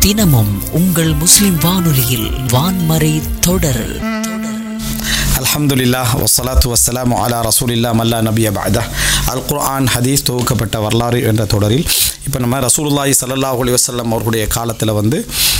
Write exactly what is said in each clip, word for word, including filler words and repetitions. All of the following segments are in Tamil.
தினமும் உங்கள் முஸ்லிம் வானொலியில் வான்மறை தொடர். அல்ஹம்துலில்லாஹ் வஸ்ஸலாத்து வஸ்ஸலாமு அலா ரசூலில்லாஹ் மல்லா நபிய பஅதஹ். அல் குர்ஆன் ஹதீஸ் தொகுக்கப்பட்ட வரலாறு என்ற தொடரில் இப்போ நம்ம ரசூலுல்லாஹி ஸல்லல்லாஹு அலைஹி வஸல்லம் அவர்களுடைய காலத்தில் வந்து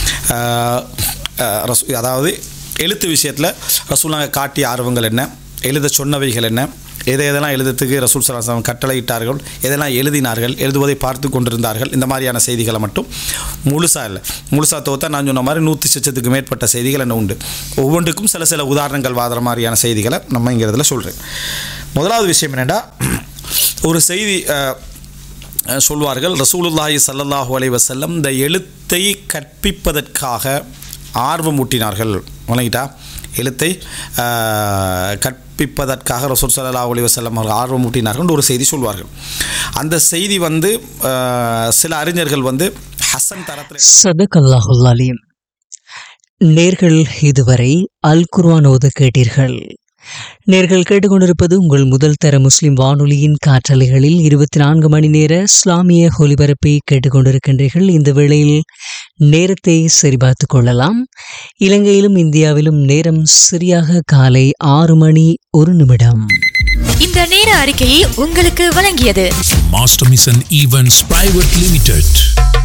அதாவது எழுத்து விஷயத்தில் ரசூலுல்லாஹ் காட்டிய ஆர்வங்கள் என்ன, எழுத சொன்னவைகள் என்ன, எதை எதெல்லாம் எழுதுறதுக்கு ரசூல் ஸல்லல்லாஹு அலைஹி வஸல்லம் கட்டளையிட்டார்கள், எதெல்லாம் எழுதினார்கள், எழுதுவதை பார்த்து கொண்டிருந்தார்கள், இந்த மாதிரியான செய்திகளை மட்டும் முழுசாக இல்லை, முழுசாக தோத்தா நான் சொன்ன மாதிரி நூற்றி லட்சத்துக்கு மேற்பட்ட செய்திகள் என்ன உண்டு. ஒவ்வொன்றுக்கும் சில சில உதாரணங்கள் வாதுற மாதிரியான செய்திகளை நம்ம இங்கே இதில் சொல்கிறேன். முதலாவது விஷயம் என்னென்னா, ஒரு செய்தி சொல்வார்கள், ரசூலுல்லாஹி ஸல்லல்லாஹு அலைஹி வஸல்லம் இந்த எழுத்தை கற்பிப்பதற்காக ஆர்வம் ஊட்டினார்கள். வணங்கிட்டா எழுத்தை கற்பிப்பதற்காக ரசூல் ஸல்லல்லாஹு அலைஹி வஸல்லம் அவர்கள் ஆர்வம் ஊட்டினார்கள் ஒரு செய்தி சொல்வார்கள். அந்த செய்தி வந்து சில அறிஞர்கள் வந்து ஹசன் தரத்தில். ஸதகல்லாஹுல் அலீம். நேர்கள் இதுவரை அல் குர்ஆன் ஓத கேட்டீர்கள். நேர்கள் கேட்டுக்கொண்டிருப்பது உங்கள் முதல் தர முஸ்லிம் வானொலியின் காற்றலைகளில் இருபத்தி நான்கு மணி நேர இஸ்லாமிய ஒலிபரப்பை கேட்டுக்கொண்டிருக்கின்றீர்கள். இந்த வேளையில் நேரத்தை சரிபார்த்து கொள்ளலாம். இலங்கையிலும் இந்தியாவிலும் நேரம் சரியாக காலை ஆறு மணி ஒரு நிமிடம். இந்த நேர அறிக்கையை உங்களுக்கு வழங்கியது master mission events private limited.